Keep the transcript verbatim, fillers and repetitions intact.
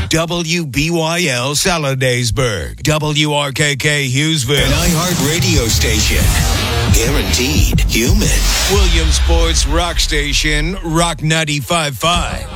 W B Y L Saladaysburg, W R K K Hughesville, an iHeart radio station. Guaranteed human. Williamsport's rock station, Rock ninety-five point five.